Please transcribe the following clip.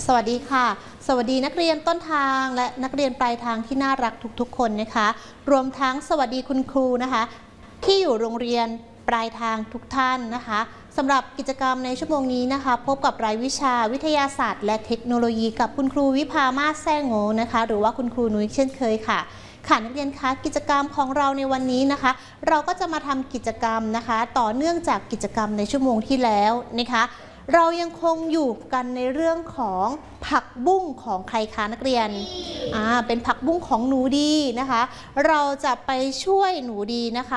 สวัสดีค่ะสวัสดีนักเรียนต้นทางและนักเรียนปลายทางที่น่ารักทุกๆคนนะคะรวมทั้งสวัสดีคุณครูนะคะที่อยู่โรงเรียนปลายทางทุกท่านนะคะสำหรับกิจกรรมในชั่วโมงนี้นะคะพบกับรายวิชาวิทยาศาสตร์และเทคโนโลยีกับคุณครูวิภามาศแซ่โง่นะคะหรือว่าคุณครูนุ้ยเช่นเคยค่ะนักเรียนคะกิจกรรมของเราในวันนี้นะคะเราก็จะมาทำกิจกรรมนะคะต่อเนื่องจากกิจกรรมในชั่วโมงที่แล้วนะคะเรายังคงอยู่กันในเรื่องของผักบุ้งของใครคะนักเรียนเป็นผักบุ้งของหนูดีนะคะเราจะไปช่วยหนูดีนะคะ